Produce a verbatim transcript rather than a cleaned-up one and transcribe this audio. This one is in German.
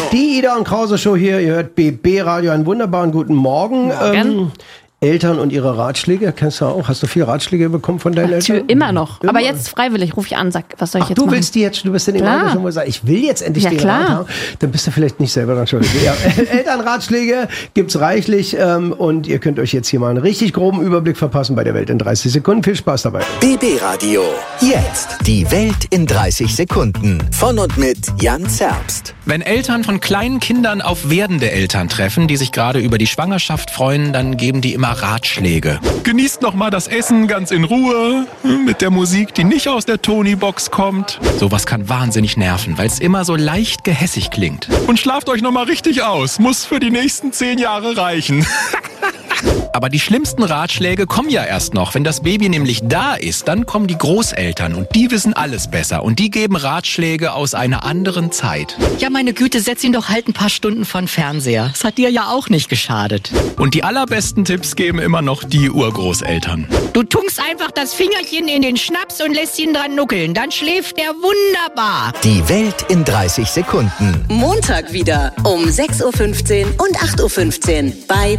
Die Ida und Krause Show hier, ihr hört B B Radio, einen wunderbaren guten Morgen. Morgen. Ähm, Eltern und ihre Ratschläge, kennst du auch? Hast du viel Ratschläge bekommen von deinen Eltern? Immer. Immer noch. Immer. Aber jetzt freiwillig, ruf ich an, sag, was soll ich Ach, jetzt du machen? willst die jetzt, du bist in dem Alter schon, wo du sagst, ich will jetzt endlich ja, den klar. Rat haben. Dann bist du vielleicht nicht selber dran schuld. Ja, Elternratschläge gibt's reichlich ähm, und ihr könnt euch jetzt hier mal einen richtig groben Überblick verpassen bei der Welt in dreißig Sekunden. Viel Spaß dabei. B B Radio. Jetzt die Welt in dreißig Sekunden. Von und mit Jan Zerbst. Wenn Eltern von kleinen Kindern auf werdende Eltern treffen, die sich gerade über die Schwangerschaft freuen, dann geben die immer Ratschläge. Genießt noch mal das Essen ganz in Ruhe, mit der Musik, die nicht aus der Tony-Box kommt. Sowas kann wahnsinnig nerven, weil es immer so leicht gehässig klingt. Und schlaft euch noch mal richtig aus. Muss für die nächsten zehn Jahre reichen. Aber die schlimmsten Ratschläge kommen ja erst noch. Wenn das Baby nämlich da ist, dann kommen die Großeltern und die wissen alles besser. Und die geben Ratschläge aus einer anderen Zeit. Ja, meine Güte, setz ihn doch halt ein paar Stunden von Fernseher. Das hat dir ja auch nicht geschadet. Und die allerbesten Tipps geben immer noch die Urgroßeltern. Du tunkst einfach das Fingerchen in den Schnaps und lässt ihn dran nuckeln. Dann schläft er wunderbar. Die Welt in dreißig Sekunden. Montag wieder um sechs Uhr fünfzehn und acht Uhr fünfzehn bei